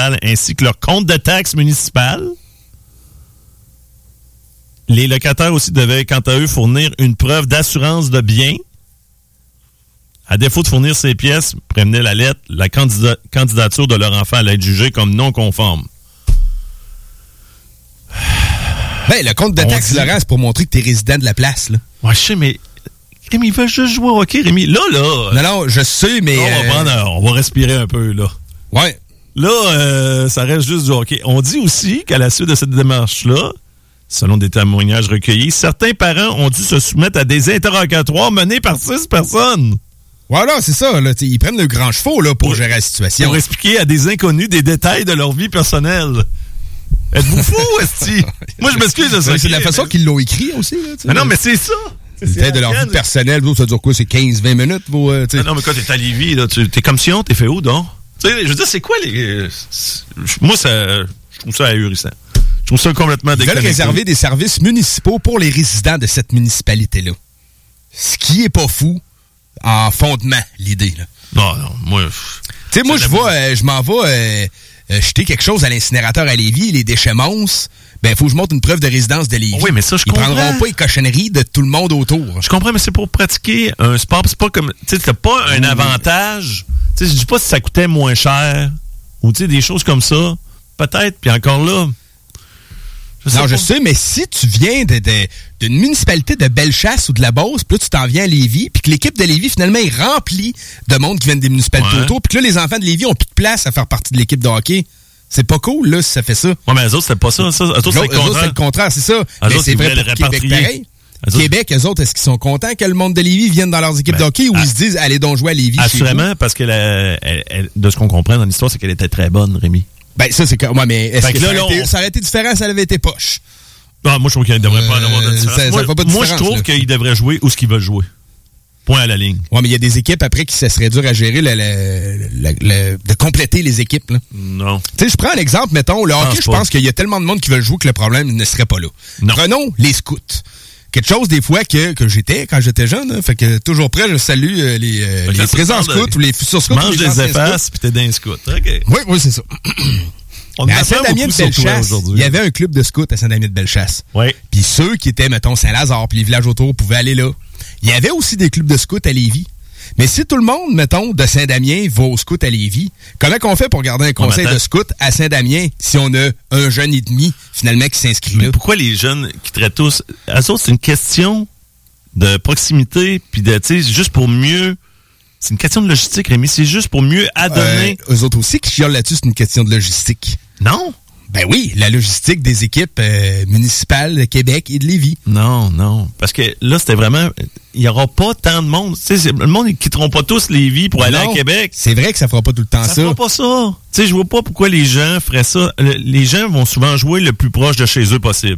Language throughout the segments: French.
municipales ainsi que leur compte de taxes municipales. Les locataires aussi devaient, quant à eux, fournir une preuve d'assurance de biens. À défaut de fournir ces pièces, prévenez la lettre, la candidature de leur enfant allait être jugée comme non conforme. Ben, le compte de taxes, Laurent, c'est pour montrer que t'es résident de la place, là. Ouais, je sais, mais Rémi, il va juste jouer au hockey, Rémi. Là. Non, je sais, mais... On va respirer un peu, là. Ouais. Là, ça reste juste du hockey. On dit aussi qu'à la suite de cette démarche-là, selon des témoignages recueillis, certains parents ont dû se soumettre à des interrogatoires menés par 6 personnes. Voilà, c'est ça. Là, ils prennent le grand chevaux là, pour gérer la situation. Pour expliquer à des inconnus des détails de leur vie personnelle. Êtes-vous fou, esti? Moi, je m'excuse de ça. C'est la façon qu'ils l'ont écrit aussi. Là, non, mais c'est ça. C'est détails de leur vie personnelle. Ça dure quoi? C'est 15-20 minutes? Non, mais quand t'es à Lévis, là, t'es comme Sion, t'es fait où, donc? Tu sais, je veux dire, c'est quoi les... Moi, je trouve ça ahurissant. Je trouve ça complètement déconnecté. Ils veulent réserver des services municipaux pour les résidents de cette municipalité-là. Ce qui est pas fou en fondement, l'idée. Là. Non, moi... Tu sais, moi, je m'en vais jeter quelque chose à l'incinérateur à Lévis, les déchets monstres. Ben, il faut que je montre une preuve de résidence de Lévis. Oui, mais ça, je comprends. Ils prendront pas les cochonneries de tout le monde autour. Je comprends, mais c'est pour pratiquer un sport. C'est pas comme... Tu sais, t'as pas un avantage. Tu sais, je dis pas si ça coûtait moins cher ou, tu sais, des choses comme ça. Peut-être, puis encore là... Je sais, mais si tu viens d'une municipalité de Bellechasse ou de la Beauce, puis là, tu t'en viens à Lévis, puis que l'équipe de Lévis, finalement, est remplie de monde qui viennent des municipalités autour, puis que là, les enfants de Lévis ont plus de place à faire partie de l'équipe de hockey. C'est pas cool, là, si ça fait ça. Ouais, mais eux autres, c'était pas ça. Eux autres, c'est le contraire, c'est ça. Mais c'est vrai pour Québec, pareil. Québec, eux autres, est-ce qu'ils sont contents que le monde de Lévis vienne dans leurs équipes de hockey ou ils se disent, allez donc jouer à Lévis? Assurément, parce que de ce qu'on comprend dans l'histoire, c'est qu'elle était très bonne, Rémi. Ben, ça, c'est comme. Ouais, mais est-ce que ça aurait été différent si elle avait été poche? Ah, moi, je trouve qu'il ne devrait pas en avoir de différence. Moi, je trouve qu'il devrait jouer où ce qu'ils veulent jouer. Point à la ligne. Ouais, mais il y a des équipes après qui ça serait dur à gérer de compléter les équipes. Là. Non. Tu sais, je prends l'exemple, mettons, le hockey, je pense qu'il y a tellement de monde qui veulent jouer que le problème ne serait pas là. Non. Prenons les scouts. Quelque chose des fois que j'étais quand j'étais jeune, hein, fait que toujours prêt, je salue les présents scouts ou les futurs scouts. Mange des effaces puis t'es d'un scout. OK. Oui, c'est ça. Mais à Saint-Damien-de-Bellechasse, il y avait un club de scouts à Saint-Damien-de-Bellechasse. Oui. Puis ceux qui étaient, mettons, Saint-Lazare, puis les villages autour pouvaient aller là. Il y avait aussi des clubs de scouts à Lévis. Mais si tout le monde, mettons, de Saint-Damien va au scout à Lévis, comment qu'on fait pour garder un conseil de scout à Saint-Damien si on a un jeune et demi, finalement, qui s'inscrit là? Pourquoi les jeunes qui traitent tous... Eux autres, c'est une question de proximité, puis de, tu sais, juste pour mieux... C'est une question de logistique, Rémi. C'est juste pour mieux adonner... Eux autres aussi qui chiolent là-dessus, c'est une question de logistique. Non? Ben oui, la logistique des équipes municipales de Québec et de Lévis. Non. Parce que là, c'était vraiment... Il n'y aura pas tant de monde. Tu sais, le monde, ils ne quitteront pas tous Lévis pour aller à Québec. C'est vrai que ça fera pas tout le temps ça. Ça fera pas ça. Tu sais, je vois pas pourquoi les gens feraient ça. Les gens vont souvent jouer le plus proche de chez eux possible.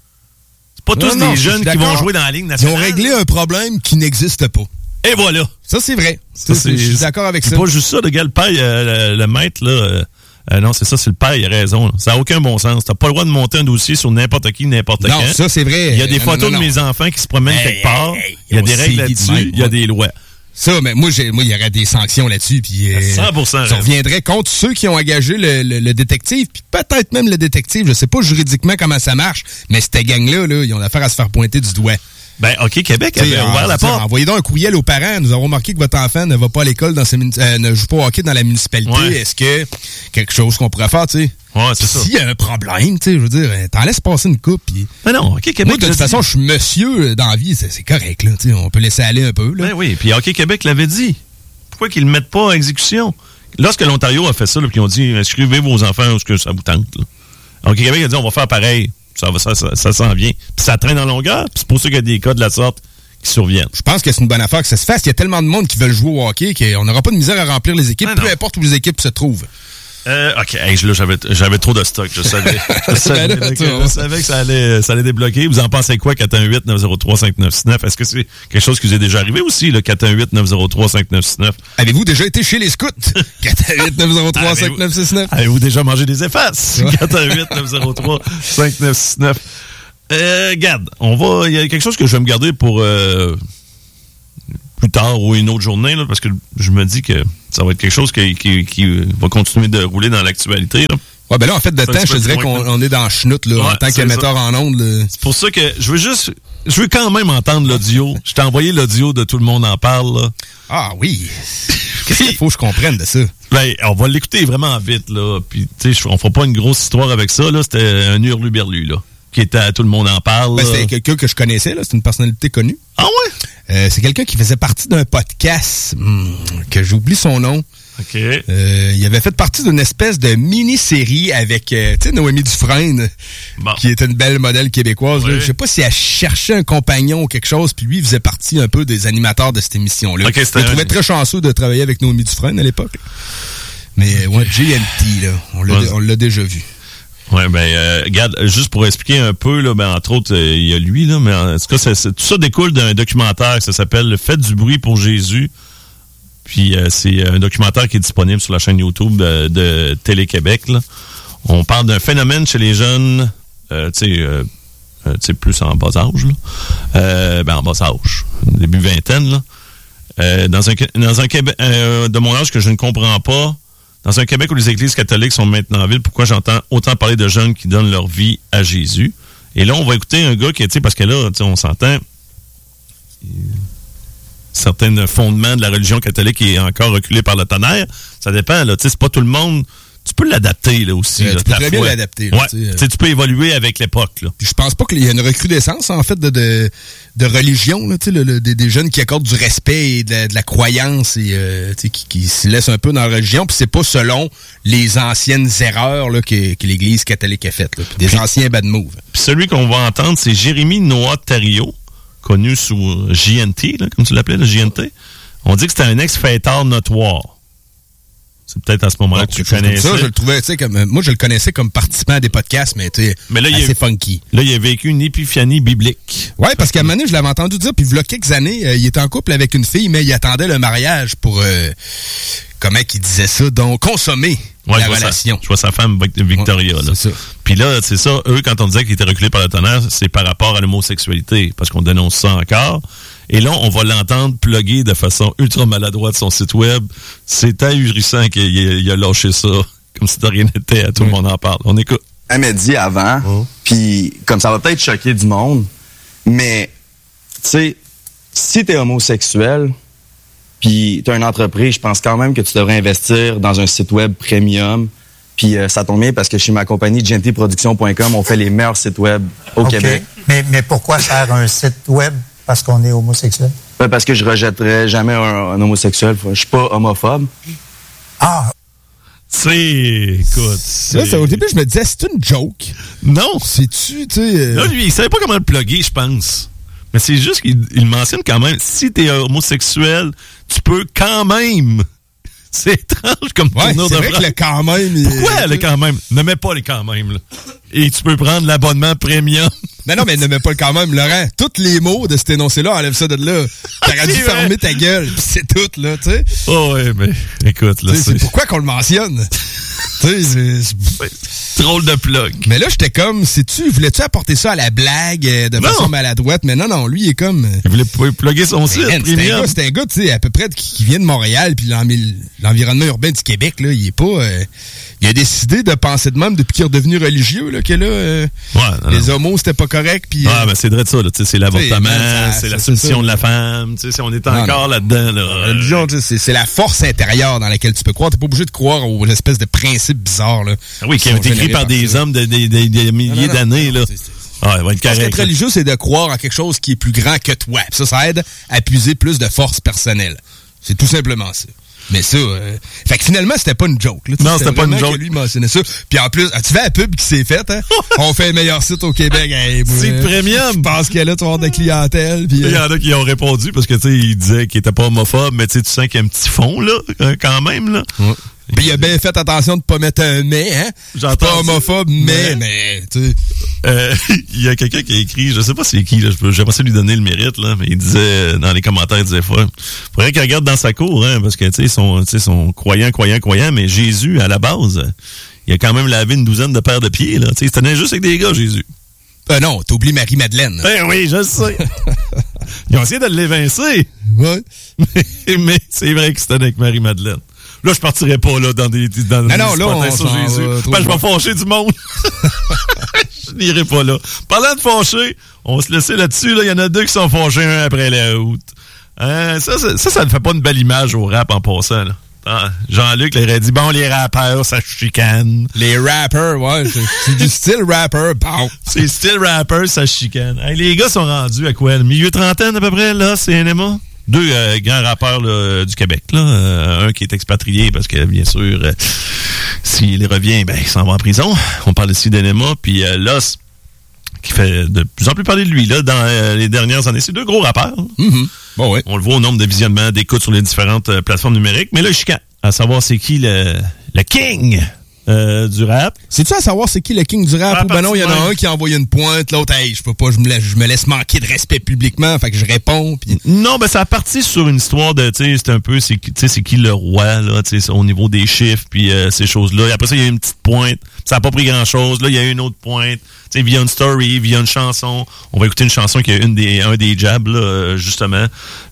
C'est pas tous des jeunes qui vont jouer dans la Ligue nationale. Ils ont réglé un problème qui n'existe pas. Et voilà. Ça, c'est vrai. Je suis d'accord avec ça. C'est pas juste ça, le gars, le paille, le maître, là... non, c'est ça, c'est le père, il a raison. Là. Ça n'a aucun bon sens. T'as pas le droit de monter un dossier sur n'importe qui, n'importe quand. Non, ça, c'est vrai. Il y a des photos de mes enfants qui se promènent quelque part. Il y a des règles là-dessus. Il y a des lois. Ça, mais moi, il y aurait des sanctions là-dessus. Puis 100%. Ça reviendrait contre ceux qui ont engagé le détective. Puis peut-être même le détective. Je sais pas juridiquement comment ça marche. Mais cette gang-là, ils ont affaire à se faire pointer du doigt. Ben, OK, Québec avait ouvert la porte. Envoyez donc un courriel aux parents. Nous avons remarqué que votre enfant ne va pas à l'école ne joue pas au hockey dans la municipalité. Ouais. Est-ce que quelque chose qu'on pourrait faire, tu sais? Ouais, c'est ça. S'il y a un problème, tu sais, je veux dire, t'en laisses passer une coupe. Pis... Mais non, OK, Québec. Moi, de toute façon, je suis monsieur dans la vie, c'est correct, là, tu sais, on peut laisser aller un peu, là. Ben oui, puis OK, Québec l'avait dit. Pourquoi qu'ils le mettent pas en exécution? Lorsque l'Ontario a fait ça, puis ils ont dit, inscrivez vos enfants où ce que ça vous tente, là. OK, Québec a dit, on va faire pareil. Ça s'en vient. Puis ça traîne en longueur, puis c'est pour ça qu'il y a des cas de la sorte qui surviennent. Je pense que c'est une bonne affaire que ça se fasse. Il y a tellement de monde qui veulent jouer au hockey qu'on n'aura pas de misère à remplir les équipes, peu importe où les équipes se trouvent. OK, hey, là, j'avais trop de stock, je savais. Je savais que ça allait débloquer. Vous en pensez quoi, 418-903-5969? Est-ce que c'est quelque chose qui vous est déjà arrivé aussi, le 418-903-5969? Avez-vous déjà été chez les scouts? 418-903-5969. Avez-vous déjà mangé des effaces? 418-903-5969. Regarde, il y a quelque chose que je vais me garder pour plus tard ou une autre journée, là, parce que je me dis que ça va être quelque chose qui va continuer de rouler dans l'actualité, là. Ouais, ben là, en fait, de temps, je te dirais qu'on est dans le chenoute, là, en tant qu'émetteur en ondes. C'est pour ça que je veux quand même entendre l'audio. Je t'ai envoyé l'audio de Tout le monde en parle, là. Ah oui. Qu'est-ce qu'il faut que je comprenne de ça? Ben, on va l'écouter vraiment vite, là. Puis, tu sais, on fera pas une grosse histoire avec ça, là. C'était un hurluberlu, là, qui était à Tout le monde en parle. Ben, c'était quelqu'un que je connaissais, là. C'est une personnalité connue. Ah ouais? C'est quelqu'un qui faisait partie d'un podcast, que j'oublie son nom. OK. Il avait fait partie d'une espèce de mini-série avec, tu sais, Noémie Dufresne, qui était une belle modèle québécoise. Oui. Je sais pas si elle cherchait un compagnon ou quelque chose, puis lui, il faisait partie un peu des animateurs de cette émission-là. Okay, je me trouvais très chanceux de travailler avec Noémie Dufresne à l'époque. Mais ouais, GNT, là, on l'a déjà vu. Ouais, ben, regarde, juste pour expliquer un peu, là, ben, entre autres, il y a lui, là, mais en tout cas, tout ça découle d'un documentaire, ça s'appelle « Faites du bruit pour Jésus ». Puis c'est un documentaire qui est disponible sur la chaîne YouTube de Télé-Québec, là. On parle d'un phénomène chez les jeunes, tu sais, plus en bas âge, là. En bas âge, début vingtaine, là. Dans un Québec de mon âge que je ne comprends pas, dans un Québec où les églises catholiques sont maintenant en ville, pourquoi j'entends autant parler de jeunes qui donnent leur vie à Jésus? Et là, on va écouter un gars qui, tu sais, parce que là, tu sais, on s'entend... certains fondements de la religion catholique est encore reculé par le tonnerre. Ça dépend, là. Tu sais, c'est pas tout le monde. Tu peux l'adapter, là, aussi. Tu peux très bien l'adapter. Ouais. Tu peux évoluer avec l'époque, là. Puis je pense pas qu'il y a une recrudescence, en fait, de religion, là. Tu sais, des jeunes qui accordent du respect et de la croyance et, tu sais, qui se laissent un peu dans la religion. Puis c'est pas selon les anciennes erreurs, là, que l'Église catholique a faites, là. Puis des anciens bad moves. Puis celui qu'on va entendre, c'est Jérémy Noah-Thériault, connu sous JNT, là, comme tu l'appelais, le JNT. On dit que c'était un ex-fêtard notoire. C'est peut-être à ce moment-là que tu connaissais. Ça, je le trouvais, tu sais, comme moi, je le connaissais comme participant à des podcasts, mais tu sais, assez funky. Là, il a vécu une épiphanie biblique. Ouais, parce qu'à un moment donné, je l'avais entendu dire, puis il y a quelques années, il était en couple avec une fille, mais il attendait le mariage pour, comment qu'il disait ça, donc consommer la relation. Je vois sa femme, Victoria, là. C'est ça. Puis là, c'est ça, eux, quand on disait qu'ils étaient reculés par le tonnerre, c'est par rapport à l'homosexualité, parce qu'on dénonce ça encore. Et là, on va l'entendre plugger de façon ultra maladroite son site web. C'est ahurissant qu'il a lâché ça, comme si de rien n'était, à Tout le monde en parle. On écoute. Elle m'a dit avant, puis comme ça va peut-être choquer du monde, mais, tu sais, si t'es homosexuel, puis t'as une entreprise, je pense quand même que tu devrais investir dans un site web premium. Puis ça tombe bien parce que chez ma compagnie, gentproduction.com, on fait les meilleurs sites web au Québec. Mais pourquoi faire un site web? Parce qu'on est homosexuel? Ben parce que je rejetterais jamais un homosexuel. Je suis pas homophobe. Ah! Écoute. Là, au début, je me disais, c'est une joke. Non! C'est-tu, tu sais... Là, lui, il savait pas comment le plugger, je pense. Mais c'est juste qu'il mentionne quand même, si t'es homosexuel, tu peux quand même... C'est étrange comme tournure de phrase. C'est vrai que le quand même... Pourquoi le quand même? Ne mets pas le quand même, là. Et tu peux prendre l'abonnement premium. Non, mais ne mets pas le quand même, Laurent. Tous les mots de cet énoncé-là, enlève ça de là. T'aurais dû fermer ta gueule, pis c'est tout, là, tu sais. Oh, ouais, mais écoute, là, c'est pourquoi qu'on le mentionne? Tu sais, c'est drôle de plug. Mais là, j'étais comme, voulais-tu apporter ça à la blague de façon maladroite? Mais non, lui, il est comme... Il voulait plugger son site premium. C'est un gars, tu sais, à peu près qui vient de Montréal, puis l'environnement urbain du Québec, là, il est pas... il a décidé de penser de même depuis qu'il est redevenu religieux, là, que là, les homos, c'était pas correct. Puis, ben c'est vrai de ça, là, c'est l'avortement, c'est la soumission de la femme, tu sais, on est encore là-dedans. Là. La religion, c'est la force intérieure dans laquelle tu peux croire. T'es pas obligé de croire aux espèces de principes bizarres, là. Oui, qui ont été écrits par des hommes des milliers d'années, là. Il va être correct. Être religieux, c'est de croire en quelque chose qui est plus grand que toi. Puis ça aide à puiser plus de force personnelle. C'est tout simplement ça. Mais ça, fait que finalement, c'était pas une joke. Là. Non, c'était pas une joke. Lui mentionnait ça. Puis en plus, tu fais la pub qui s'est faite, hein? On fait le meilleur site au Québec. Hey, c'est premium. Je pense que là, tu vas avoir de la clientèle. Puis, il y en a qui ont répondu parce que, tu sais, ils disaient qu'ils étaient pas homophobes, mais tu sais, tu sens qu'il y a un petit fond, là, quand même, là. Ouais. Puis il a bien fait attention de pas mettre un mais, hein? J'entends. Pas homophobe, mais, tu sais. Il y a quelqu'un qui a écrit, je sais pas c'est qui, là, j'aimerais ça lui donner le mérite, là, mais il disait, dans les commentaires, il disait, faudrait qu'il regarde dans sa cour, hein, parce que, tu sais, ils sont croyants, mais Jésus, à la base, il a quand même lavé une douzaine de paires de pieds, là, tu sais, il tenait juste avec des gars, Jésus. Non, t'oublies Marie-Madeleine. Ben oui, je sais. Ils ont essayé de l'évincer. Ouais. mais c'est vrai que c'était avec Marie-Madeleine. Là, je partirais pas là dans des non, là, on sur Jésus. Je vais fâcher du monde. Je n'irai pas là. Parlant de fâcher, on va se laisser là-dessus. Là. Il y en a deux qui sont fâchés un après l'autre. Ça ne fait pas une belle image au rap en passant. Là. Jean-Luc il aurait dit, bon, les rappeurs, ça chicane. Les rappers, ouais, c'est du style rapper, bon. C'est style rapper, ça chicane. Hey, les gars sont rendus à quoi? Le milieu trentaine à peu près, là, c'est NMA? Deux grands rappeurs là, du Québec, là. Un qui est expatrié parce que, bien sûr, s'il revient, ben, il s'en va en prison. On parle ici d'NMA, puis Los, qui fait de plus en plus parler de lui, là, dans les dernières années. C'est deux gros rappeurs. Mm-hmm. Bon, ouais. On le voit au nombre de visionnements, d'écoutes sur les différentes plateformes numériques. Mais là, je suis à savoir c'est qui le king du rap. C'est-tu à savoir c'est qui le king du rap? Ou ben non, il y en a un qui a envoyé une pointe, l'autre, hey, je peux pas, je me laisse manquer de respect publiquement, fait que je réponds. Pis... Non, ben ça a parti sur une histoire de, tu sais, c'est un peu, c'est qui le roi, là, tu sais, au niveau des chiffres, puis ces choses-là. Et après ça, il y a eu une petite pointe. Ça a pas pris grand-chose. Là, il y a eu une autre pointe. Tu sais, via une story, via une chanson. On va écouter une chanson qui a un des jabs, là, justement.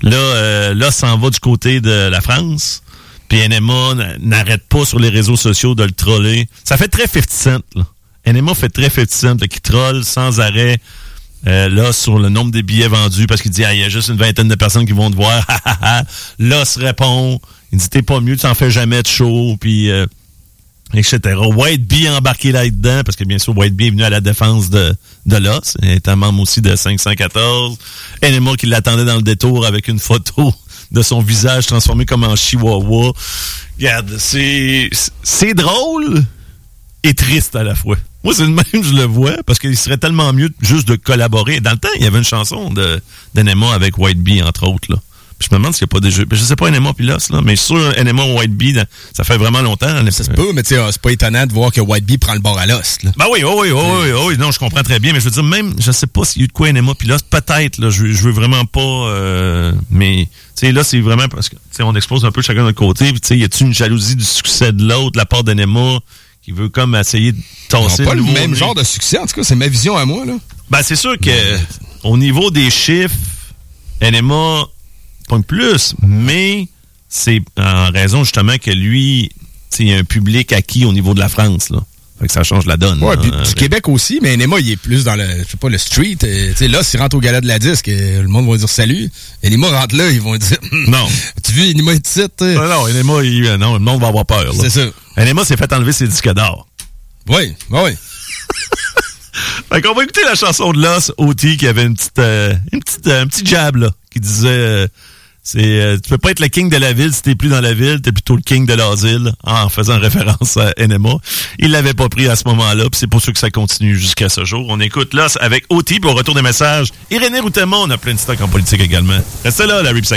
Là, ça s'en va du côté de la France. Puis NMA n'arrête pas sur les réseaux sociaux de le troller. Ça fait très 50 Cent, là. NMA fait très 50 Cent, là, qui troll sans arrêt, là, sur le nombre de billets vendus, parce qu'il dit, il y a juste une vingtaine de personnes qui vont te voir. Là, se répond. Il dit, t'es pas mieux, tu n'en fais jamais de show, puis etc. White Bee embarqué là-dedans, parce que bien sûr, White Bee est venu à la défense de Los, étant membre aussi de 514. NMA qui l'attendait dans le détour avec une photo de son visage transformé comme en chihuahua. Regarde, c'est drôle et triste à la fois. Moi, c'est le même, je le vois, parce qu'il serait tellement mieux juste de collaborer. Dans le temps, il y avait une chanson d'NMA avec White Bee, entre autres, là. Puis je me demande s'il n'y a pas des jeux. Je sais pas NMA puis Los, là, mais sur NMA White Bee, ça fait vraiment longtemps. Ça se peut, mais tu sais, c'est pas étonnant de voir que White Bee prend le bord à Los, là. Ben oui, non, je comprends très bien, mais je veux dire, même, je sais pas s'il y a eu de quoi NMA puis Los, peut-être, là, je veux vraiment pas, mais, tu sais, là, c'est vraiment parce que, tu sais, on expose un peu chacun de notre côté, puis tu sais, y a-tu une jalousie du succès de l'autre, de la part d'NMA, qui veut comme essayer de tasser pas le même genre de succès, en tout cas, c'est ma vision à moi, là. Ben, c'est sûr que, au niveau des chiffres, NMA, pas plus, mais c'est en raison justement que lui, il y a un public acquis au niveau de la France, là. Fait que ça change la donne. Ouais, puis du Québec aussi, mais NMA, il est plus dans le, je sais pas, le street. Tu sais, là, s'il rentre au gala de la disque, le monde va dire salut. NMA rentre là, ils vont dire non. Tu vu, NMA est ici, non, NMA, non, le monde va avoir peur, là. C'est ça. NMA s'est fait enlever ses disques d'or. Oui. Fait qu'on va écouter la chanson de Los, O.T., qui avait un petit jab, là, qui disait, tu peux pas être le king de la ville si t'es plus dans la ville, t'es plutôt le king de l'asile, en faisant référence à NMA. Il l'avait pas pris à ce moment-là, puis c'est pour ça que ça continue jusqu'à ce jour. On écoute Los avec O.T., puis au retour des messages, Irénée Routemont, on a plein de stocks en politique également. Restez là, la Rip